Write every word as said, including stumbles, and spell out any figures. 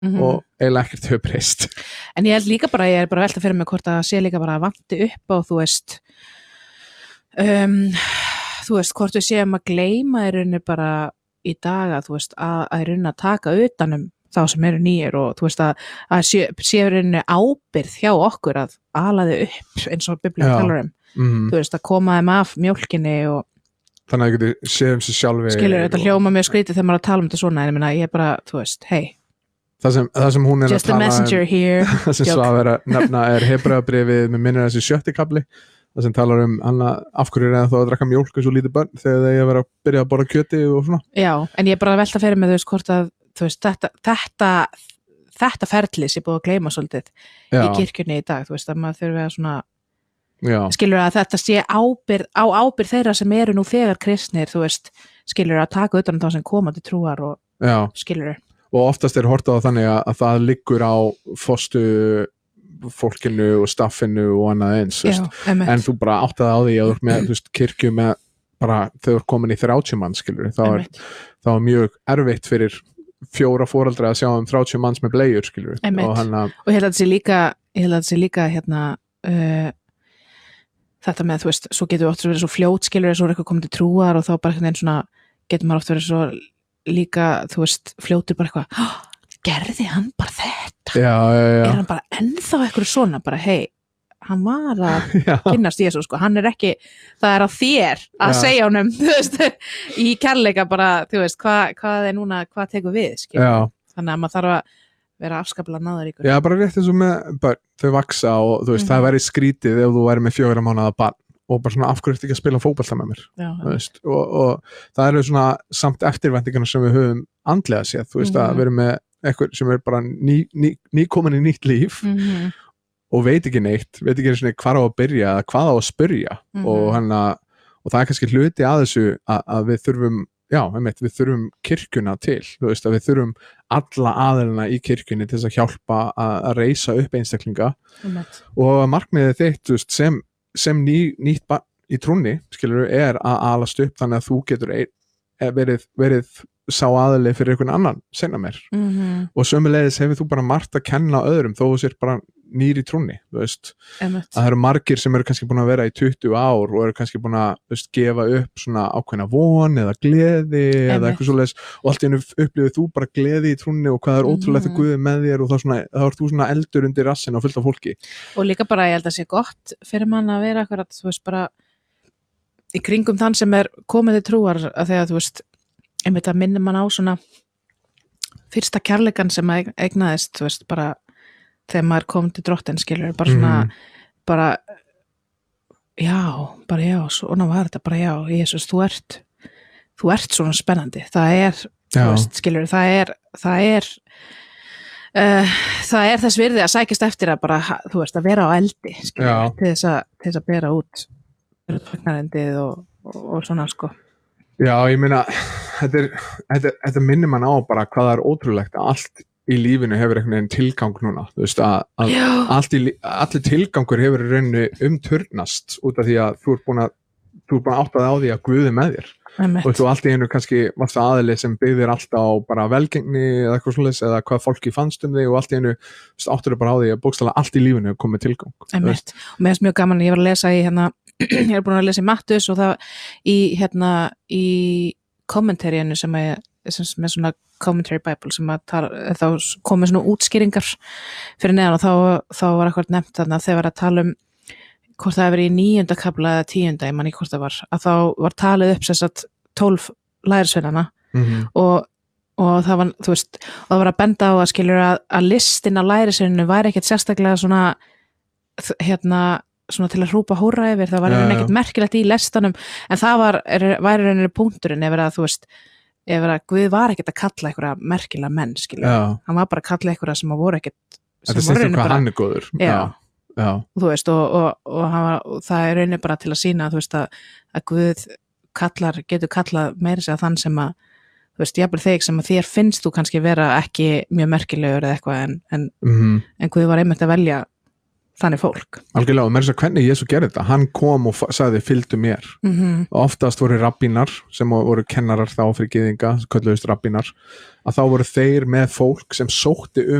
mm-hmm. og eiginlega ekkert hefur breyst. En ég held líka bara, ég er bara velta fyrir mig hvort að sé líka bara að vanti upp á, þú veist um, þú veist, hvort við séum að gleyma í rauninni bara í dag að, þú veist, að, að í rauninni að taka utanum þá sem eru nýjir og þú veist að, að sé, sé í rauninni ábyrgð hjá okkur að ala þau upp eins og Biblían talar um, mm. þú veist, að koma þeim af mjólkinni og þannig að þau getur séð um sig sjálfi skilur, þetta hljóma mjög skrítið þegar maður er að tala um þetta svona en ég meina, ég er bara, þú veist, hey það sem, það sem hún er just að tala um það sem svo að vera nefna er Hebreabréfið með minnir þessi sjötti kafli það sem talar um hana, af hverju er það að drakka mjólk eins og lítið börn þegar þeir að vera að byrja að borða kjöti og svona. Já, en ég er bara að velta fyrir mig þú veist hvort að þú veist, þetta, þetta, þetta ferli sé búið að gleyma svolítið Já. Í kirkjunni í dag, þú veist, að maður þurfi að svona Já. Skilur að þetta sé ábyrð, á ábyrð þeirra sem eru nú þegar kristnir, þú veist, skilur að taka utan um þá sem koma til trúar og Já. Skilur. Og oftast er hortað á þannig að, að það liggur á fostu fólkinu og staffinu og annað eins, Já, en þú bara áttaði á því að þú ert með, þú veist, kirkju með bara þegar þú ert komin í þrjátíu manns, skilur, þá er, þá er mjög erfitt fyrir fjóra foreldra að sjá um þrjátíu manns með bleiur, skilur. Og, hana, og ég held að þetta sé líka, ég held að þetta sé líka hérna, uh, þetta með, þú veist, svo getur við oft verið svo fljót, skilur, svo er eitthvað komið til trúar og þá bara einhvern veginn svona, getur maður oft verið svo líka, þú veist, fljótur bara eitthvað, oh, gerði hann bara þetta? Já, já, já. Er hann bara ennþá eitthvað svona, bara, hei, hann var að kynnast Jesú, sko, hann er ekki, það er á þér að já. Segja honum, þú veist, í kærleika bara, þú veist, hvað, hvað er núna, hvað tekur við, skilur, þannig að maður þarf að vera afskaplega náðaríkur. Já, bara rétt eins og með bara, þau vaksa og þú veist, mm-hmm. það væri skrítið ef þú væri með fjögurra mánaða barn og bara svona af hverju ertu ekki að spila fótbolta með mér Já, þú veist, og, og það eru svona samt eftirvæntingarna sem við höfum andlega séð, þú veist, mm-hmm. að vera með eitthvað sem er bara ný, ný, ný komin í nýtt líf mm-hmm. og veit ekki neitt, veit ekki eins og neitt hvað á að byrja eða hvað á að spyrja mm-hmm. og, hana, og það er kannski hluti að þessu að, að við þurfum Já, einmitt, við þurfum kirkjuna til, þú veist að við þurfum alla aðilina í kirkjunni til þess að hjálpa að, að reisa upp einstaklinga einmitt. Og markmiðið þitt, þú veist, sem, sem ný, nýtt barn í trúnni, skilur, er að alast upp þannig að þú getur ein, verið, verið sá aðili fyrir einhvern annan, senna mér. Mm-hmm. Og sömuleiðis hefur þú bara margt að kenna öðrum þó þú sér bara nýr í trúnni, þú veist Emmett. Að það eru margir sem eru kannski búin að vera í tuttugu ár og eru kannski búin að, þú veist, gefa upp svona ákveðna von eða gleði Emmett. Eða eitthvað svoleiðis og allt í einu upplifir þú bara gleði í trúnni og hvað er ótrúlegt að Guð er með þér og þá svona, þá ert þú svona eldur undir rassinn og fullt af fólki. Og líka bara, ég held að sé gott fyrir mann að vera akkurat, þú veist, bara í kringum þann sem er komið til trúar að þegar, þú veist, einmitt að minnir mann á svona fyrsta kærleikan sem að eignaðist, þú veist, bara þegar maður kom til drottinn, skilur, bara svona mm. bara já, bara já, svona var þetta bara já, Jesús, þú ert þú ert svona spennandi, það er þú veist, skilur, það er það er uh, það er þess virði að sækist eftir að bara, þú veist, að vera á eldi, skilur, til þess að til þess að bera út fagnarendið og, og, og svona, sko Já, ég meina, þetta er þetta, þetta minnir mann á bara hvað er ótrúlegt að allt í lífinu hefur einhvern veginn tilgang núna, þú veist að, að allt í, allir tilgangur hefur í rauninni umturnast út af því að þú ert búin að þú ert búin að átta þig á því að Guð er með þér Emmett. Og þú allt í einu kannski varst það aðili sem byggðir alltaf á bara velgengni eða eitthvað svoleiðis eða hvað fólki fannst um þig og allt í einu áttur þig bara á því að bókstaflega allt í lífinu hefur komið tilgang Emmett. Og mér finnst mjög gaman, ég var að lesa í hérna ég er búin að lesa í Mattheus og það í hérna í kommentaríinu sem er sem er svona commentary bible sem að tala, þá komið svona útskýringar fyrir neðan og þá, þá var eitthvað nefnt þarna þegar var að tala um hvort það hefur í níunda kafla eða tíunda, ég man ekki hvort það var að þá var talið upp þess að tólf lærisveinana mm-hmm. og, og það var, þú veist og það var að benda á að skilur að, að listin á lærisveininu væri ekkert sérstaklega svona hérna svona til að hrúpa hóra yfir, það var ja, ekkert merkilegt í lestanum en það var, er, væri rauninni punkturinn yfir að þú veist ef að Guð var ekkert að kalla einhverja merkilega menn, skilur, hann var bara að kalla einhverja sem voru ekkert þetta snýst hvað hann er góður já, já. Já. Þú veist, og, og, og, var, og það er rauninni bara til að sýna þú veist að, að Guð kallar, getur kallað meira sig að þann sem að þú veist, jafnvel þig sem að þér finnst þú kannski vera ekki mjög merkilegur eða eitthvað en, en, mm-hmm. en Guð var einmitt að velja þannig fólk. Algjörlega, og mér er þess að hvernig Jésu gerði þetta, hann kom og sagði fylgdu mér Mm-hmm. og oftast voru rabbinar sem voru kennarar þá fyrir gyðinga, kölluðust rabbinar, að þá voru þeir með fólk sem sótti um